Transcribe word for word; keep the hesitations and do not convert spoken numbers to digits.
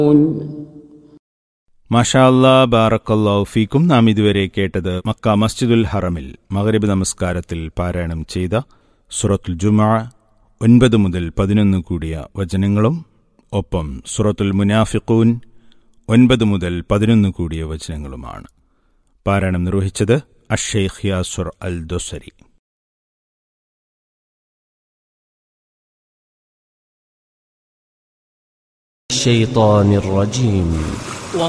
മാഷാ അല്ലാ, ബാറക്കല്ലാഹു ഫീക്കും. നാം ഇതുവരെ കേട്ടത് മക്ക മസ്ജിദുൽ ഹറമിൽ മഗ്രിബ് നമസ്കാരത്തിൽ പാരായണം ചെയ്ത സൂറത്തുൽ ജുമുഅ ഒൻപത് മുതൽ പതിനൊന്ന് കൂടിയ വചനങ്ങളും ഒപ്പം സൂറത്തുൽ മുനാഫിഖൂൻ ഒൻപത് മുതൽ പതിനൊന്ന് കൂടിയ വചനങ്ങളുമാണ്. പാരായണം നിർവഹിച്ചത് അഷ്ശൈഖ് യാസുർ അൽ ദോസരി. الشيطان الرجيم